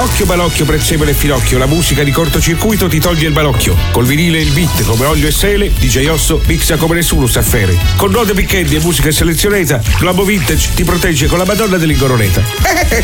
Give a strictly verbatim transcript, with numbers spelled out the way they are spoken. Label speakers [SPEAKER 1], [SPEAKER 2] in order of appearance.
[SPEAKER 1] Occhio balocchio, prezzemolo e finocchio, la musica di cortocircuito ti toglie il balocchio. Col vinile e il beat come olio e sele, D J Osso mixa come nessuno sa fare. Con note picchetti e musica selezionata, Globo Vintage ti protegge con la Madonna dell'Ingoroneta.